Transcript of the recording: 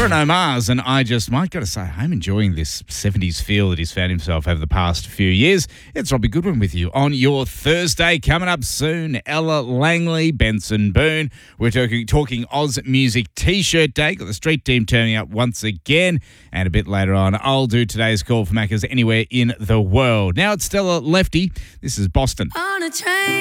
Bruno Mars and I Just Might. Got to say, I'm enjoying this 70s feel that he's found himself over the past few years. It's Robbie Goodwin with you on your Thursday. Coming up soon, Ella Langley, Benson Boone. We're talking Oz Music T-shirt Day. Got the street team turning up once again. And a bit later on, I'll do today's call for Macca's anywhere in the world. Now it's Stella Lefty. This is Boston. On a train.